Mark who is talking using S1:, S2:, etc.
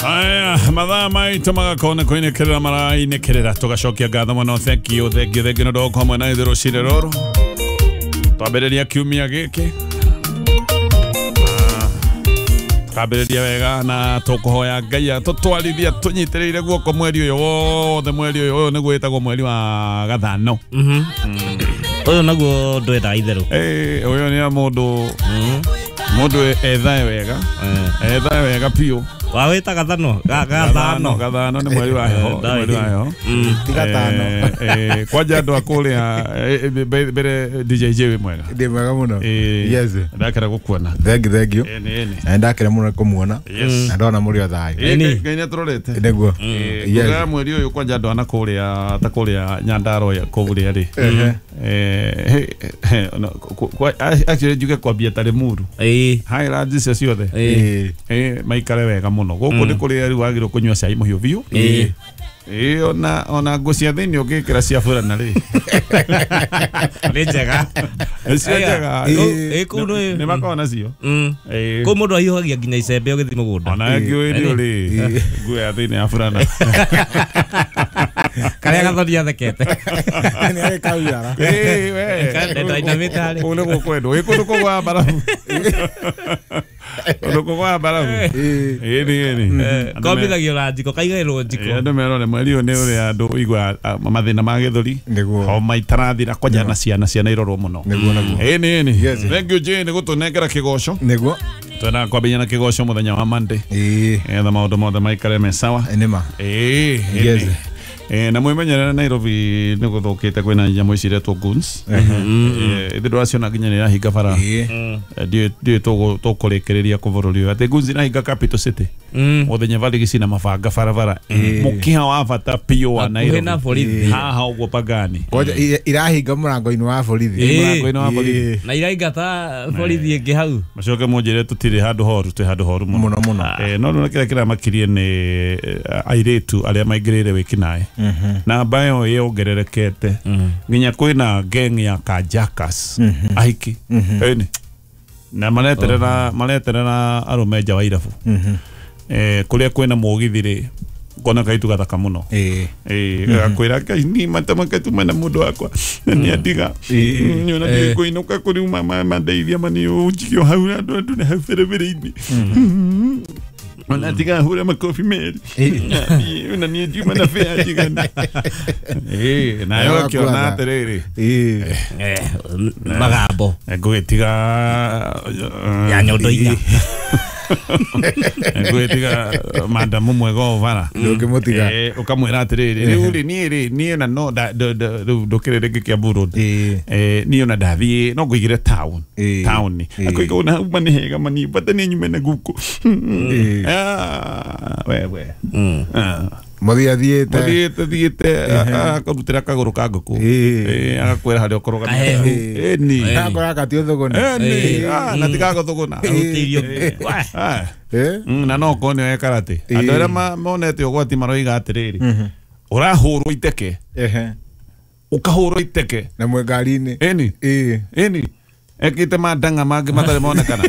S1: Aya, mathaa maitũ magakona kũinĩkĩrĩra marainĩkĩrĩra tũgacokia ngatho mũno. Thank you no ndoko hamwe na ithuĩ rũcinĩ rũrũ twambĩrĩria kiumia gĩkĩ twambĩrĩria wega na tũkũhoya Ngai atũtwarithia tũnyitĩrĩire guoko mweri ũyũ wothe. Mweri ũyũ nĩguo wĩtagwo mweri wa Gathano.
S2: Ũyũ naguo ndwenda itherũ.
S1: Ũyũ nĩ mũndũ ethae wega piũ.
S2: Wawĩta Gathano.
S1: Gathano nĩ mweri wa heho.
S3: Ti Gatano.
S1: Kwanja andũ a kũrĩa mbere DJ wĩ mwega.
S3: Ndĩ mwega mũno. Yes.
S1: Ndakĩra gũkuona.
S3: Thank you. Na ndakĩra mũno kũmuona. Na ndona mũrĩ o thayũ.
S1: Ngai nĩatũrorete.
S3: Nĩguo.
S1: Yes. Mweri ũyũ kwanja andũ ana kũrĩa ta kũrĩa Nyandarua kũrĩa rĩ. Actually njuge kwambia tarĩ Muru. Hai ranji cio ciothe. Maikare wega mũno. Gũkũ nĩ kũrĩa rĩu wagĩrĩirwo kũnyua cai mũhiũ biũ. Ona ngũ cia thĩinĩ ũngĩkĩra cia burana rĩ.
S2: Nĩ njega.
S1: Nĩ makoragwo nacio.
S2: Kũ mũndũ ahiũhagia nginya icembe ũgĩthiĩ mũgũnda.
S1: Ona ngĩũĩ nĩ ũrĩ nguo ya thĩinĩ ya burana.
S2: Karĩa Gathoni athekete.
S3: Nĩ arĩ kauyara.
S2: Ndainamĩte harĩ.
S1: Kũu nĩguo kwendwo. Kũndũ kũgwa mbarabu. Kũndũ kũgwa mbarabu.
S2: Komithagio na njiko, kaigagĩrwo njiko.
S1: Andũ merore mweri ũyũ nĩ ũrĩa andũ igua mathĩna ma gĩthũri. Homa itarathira kwanja na ciana irorwo mũno. Nĩ. Thank you Jane gũtũnengera kĩgoco.
S3: Nĩguo.
S1: Twena kwambĩrĩria na kĩgoco mũthenya wa Monday. Etha maũndũ mothe maikare me sawa.
S3: Nĩma.
S1: Na mwĩmenyerere Nairobi nĩ gũthũkĩte kwĩna nyamũ ici iretwo goons. Ithuĩ ndũraciona nginya nĩ irahinga bara. Ndiũĩ tũkũrĩkĩrĩria kũ bũrũri ũyũ atĩ goons irahinga capital city. Mũthenya barigisi na mabanga barabara. Mũkiha wa bata piũ wa Nairobi. Haha ũguo Pangani.
S3: Irahinga mũrango-inĩ wa borithi.
S1: Mũrango-inĩ wa borithi.
S2: Na irahinga ta borithi ĩngĩ hau.
S1: Macoke mũnjĩre tũtirĩ handũ horu, twĩ handũ horu mũno. No nĩ kĩrĩa makirie nĩ airĩtu arĩa maingĩrĩire wĩkinaĩ. Namba ĩyo yongererekete nginya kwĩna gang ya kajakas ahiki na mareterera arũme nja wa irabu kũrĩa kwĩna mũgithirĩ kona kaitu gathaka mũno gakwĩra Ngai ni matamakatu mana mũndũ wakwa nĩ atiga nyona nĩ kũinũka kũrĩ mandeithia mani ũnjigio hau andũ nĩ hau bere-inĩ ona tiga hura makofi meri una ni juma na fea jigana na yo kiona aterere
S2: magambo
S1: ngwĩtiga
S2: ya nyondo inya
S1: ngwĩtiga madamu mwega ovara
S3: ndũngĩmũtiga
S1: ukamwĩra aterere rĩu niĩ na no ndũkĩrĩre gĩkĩa Burundi niĩ ona ndathiĩ no ngũigire town akũiga ona hau mani hega mani bata nĩ nyume na guku wewe Mũthiĩte akarutĩra kagũrũ ka ngũkũ agakwĩra harĩa ũkoroga na tigagũthũgũna na no konio ekarate andũ arĩa monete ũgwati maroiga atĩrĩrĩ ũrahũrwo iteke ũkahũrwo iteke
S3: na mwĩ ngari-inĩ
S1: ekĩte mandanga mangĩ matarĩ monekana